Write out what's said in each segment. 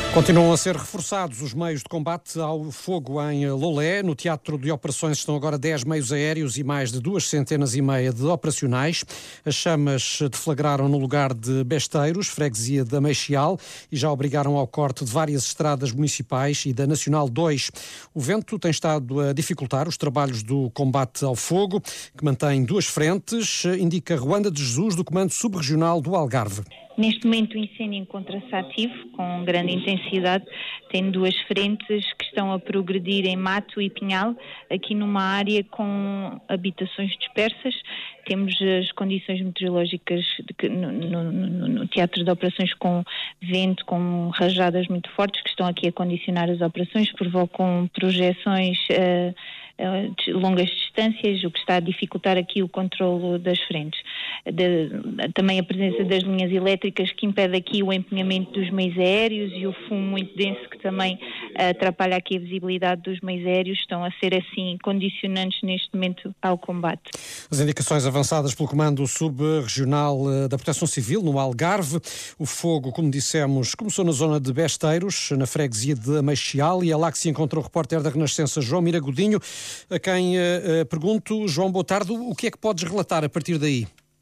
Continuam a ser reforçados os meios de combate ao fogo em Lolé. No Teatro de Operações estão agora 10 meios aéreos e mais de 2,5 centenas de operacionais. As chamas deflagraram no lugar de Besteiros, freguesia da Meixial, e já obrigaram ao corte de várias estradas municipais e da Nacional 2. O vento tem estado a dificultar os trabalhos do combate ao fogo, que mantém duas frentes, indica Ruanda de Jesus, do Comando Subregional do Algarve. Neste momento o incêndio encontra-se ativo, com grande intensidade, tem duas frentes que estão a progredir em mato e pinhal, aqui numa área com habitações dispersas. Temos as condições meteorológicas no teatro de operações com vento, com rajadas muito fortes, que estão aqui a condicionar as operações, provocam projeções de longas distâncias, o que está a dificultar aqui o controlo das frentes. Também a presença das linhas elétricas, que impede aqui o empenhamento dos meios aéreos, e o fumo muito denso, que também atrapalha aqui a visibilidade dos meios aéreos, estão a ser assim condicionantes neste momento ao combate. As indicações avançadas pelo Comando Subregional da Proteção Civil no Algarve. O fogo, como dissemos, começou na zona de Besteiros, na freguesia de Meixial, e é lá que se encontrou o repórter da Renascença, João Miragodinho, a quem pergunto: João, boa tarde, o que é que podes relatar a partir daí?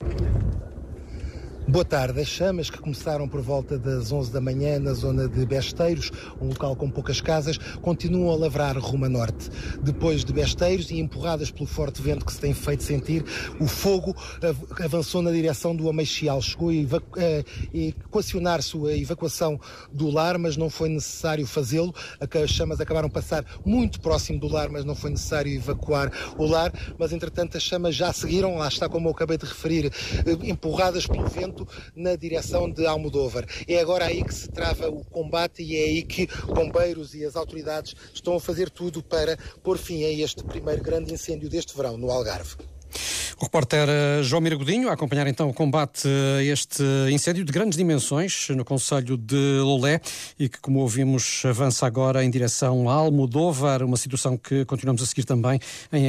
Boa tarde. As chamas, que começaram por volta das 11 da manhã na zona de Besteiros, um local com poucas casas, continuam a lavrar rumo a norte. Depois de Besteiros, e empurradas pelo forte vento que se tem feito sentir, o fogo avançou na direção do Ameixial. Chegou a equacionar a evacuação do lar, mas não foi necessário fazê-lo. As chamas acabaram de passar muito próximo do lar, mas não foi necessário evacuar o lar. Mas, entretanto, as chamas já seguiram, lá está, como eu acabei de referir, empurradas pelo vento, na direção de Almodóvar. É agora aí que se trava o combate, e é aí que bombeiros e as autoridades estão a fazer tudo para pôr fim a este primeiro grande incêndio deste verão no Algarve. O repórter João Miragodinho a acompanhar então o combate a este incêndio de grandes dimensões no concelho de Lolé, e que, como ouvimos, avança agora em direção a Almodóvar, uma situação que continuamos a seguir também em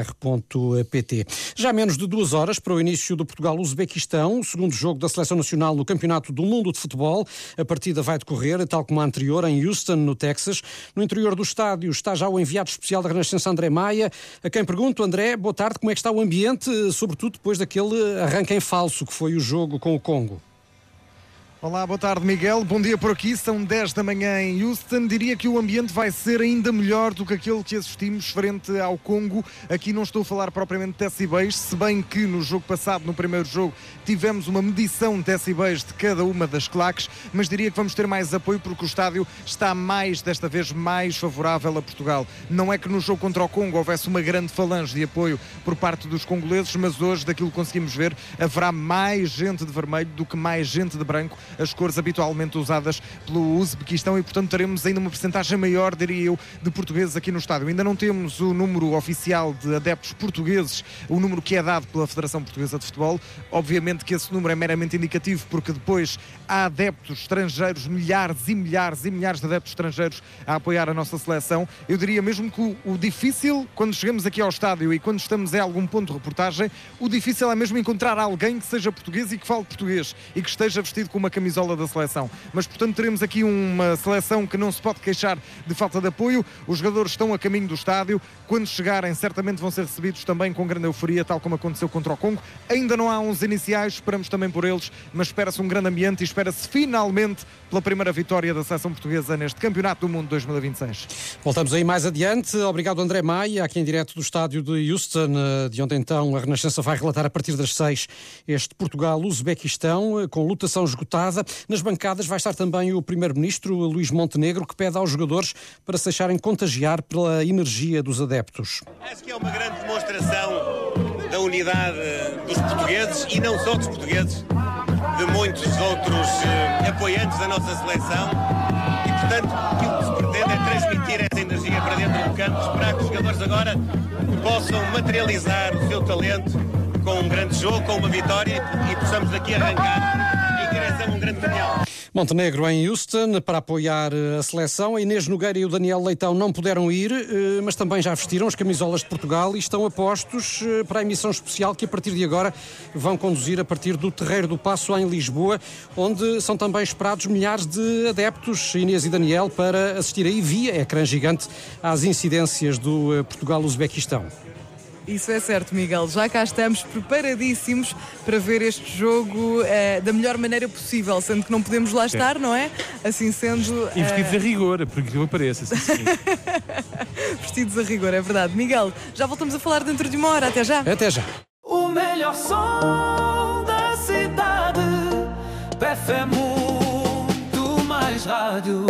rr.pt. Já há menos de 2 horas para o início do Portugal-Uzbequistão, o segundo jogo da Seleção Nacional no Campeonato do Mundo de Futebol. A partida vai decorrer, tal como a anterior, em Houston, no Texas. No interior do estádio está já o enviado especial da Renascença, André Maia, a quem pergunto: André, boa tarde, como é que está o ambiente, sobretudo depois daquele arranque em falso que foi o jogo com o Congo? Olá, boa tarde, Miguel. Bom dia por aqui. São 10 da manhã em Houston. Diria que o ambiente vai ser ainda melhor do que aquele que assistimos frente ao Congo. Aqui não estou a falar propriamente de decibéis, se bem que no jogo passado, no primeiro jogo, tivemos uma medição de decibéis de cada uma das claques, mas diria que vamos ter mais apoio porque o estádio está desta vez, mais favorável a Portugal. Não é que no jogo contra o Congo houvesse uma grande falange de apoio por parte dos congoleses, mas hoje, daquilo que conseguimos ver, haverá mais gente de vermelho do que mais gente de branco, as cores habitualmente usadas pelo Uzbequistão, e portanto teremos ainda uma percentagem maior, diria eu, de portugueses aqui no estádio. Ainda não temos o número oficial de adeptos portugueses, o número que é dado pela Federação Portuguesa de Futebol. Obviamente que esse número é meramente indicativo, porque depois há adeptos estrangeiros, milhares e milhares e milhares de adeptos estrangeiros a apoiar a nossa seleção. Eu diria mesmo que o difícil, quando chegamos aqui ao estádio e quando estamos em algum ponto de reportagem, o difícil é mesmo encontrar alguém que seja português e que fale português e que esteja vestido com uma camisola da seleção. Mas, portanto, teremos aqui uma seleção que não se pode queixar de falta de apoio. Os jogadores estão a caminho do estádio. Quando chegarem, certamente vão ser recebidos também com grande euforia, tal como aconteceu contra o Congo. Ainda não há uns iniciais, esperamos também por eles, mas espera-se um grande ambiente e espera-se finalmente pela primeira vitória da seleção portuguesa neste Campeonato do Mundo 2026. Voltamos aí mais adiante. Obrigado, André Maia, aqui em direto do estádio de Houston, de onde então a Renascença vai relatar a partir das 6 este Portugal-Uzbequistão, com lotação esgotada. Nas bancadas vai estar também o Primeiro-Ministro, Luís Montenegro, que pede aos jogadores para se deixarem contagiar pela energia dos adeptos. Acho que é uma grande demonstração da unidade dos portugueses, e não só dos portugueses, de muitos outros apoiantes da nossa seleção, e portanto aquilo que se pretende é transmitir essa energia para dentro do campo, esperar que os jogadores agora possam materializar o seu talento com um grande jogo, com uma vitória, e possamos daqui arrancar em direção a um grande mundial. Montenegro em Houston para apoiar a seleção. A Inês Nogueira e o Daniel Leitão não puderam ir, mas também já vestiram as camisolas de Portugal e estão a postos para a emissão especial que a partir de agora vão conduzir a partir do Terreiro do Paço em Lisboa, onde são também esperados milhares de adeptos, Inês e Daniel, para assistir aí via ecrã gigante às incidências do Portugal-Uzbequistão. Isso é certo, Miguel. Já cá estamos preparadíssimos para ver este jogo da melhor maneira possível, sendo que não podemos lá estar, não é? Assim sendo... E vestidos a rigor, porque que eu apareço. Assim, sim. Vestidos a rigor, é verdade. Miguel, já voltamos a falar dentro de uma hora. Até já. Até já. O melhor som da cidade, PFM muito mais rádio.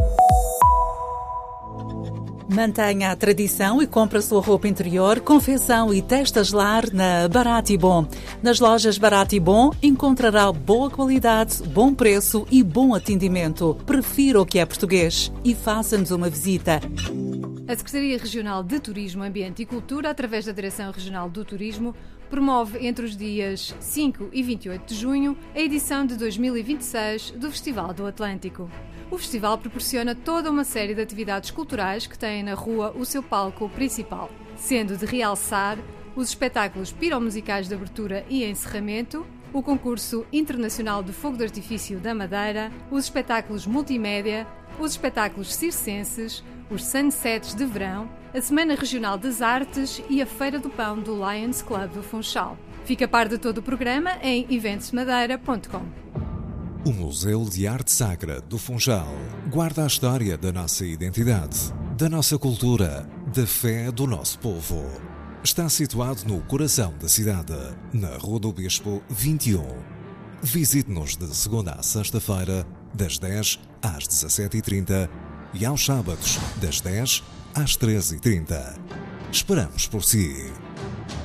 Mantenha a tradição e compre a sua roupa interior, confecção e testas lar na Barato e Bom. Nas lojas Barato e Bom encontrará boa qualidade, bom preço e bom atendimento. Prefira o que é português e faça-nos uma visita. A Secretaria Regional de Turismo, Ambiente e Cultura, através da Direção Regional do Turismo, promove entre os dias 5 e 28 de junho a edição de 2026 do Festival do Atlântico. O festival proporciona toda uma série de atividades culturais que têm na rua o seu palco principal, sendo de realçar os espetáculos piromusicais de abertura e encerramento, o concurso internacional de fogo de artifício da Madeira, os espetáculos multimédia, os espetáculos circenses, os sunsets de verão, a Semana Regional das Artes e a Feira do Pão do Lions Club do Funchal. Fica a par de todo o programa em eventsmadeira.com. O Museu de Arte Sacra do Funchal guarda a história da nossa identidade, da nossa cultura, da fé do nosso povo. Está situado no coração da cidade, na Rua do Bispo 21. Visite-nos de segunda à sexta-feira, das 10 às 17h30 e aos sábados, das 10 às 13h30. Esperamos por si.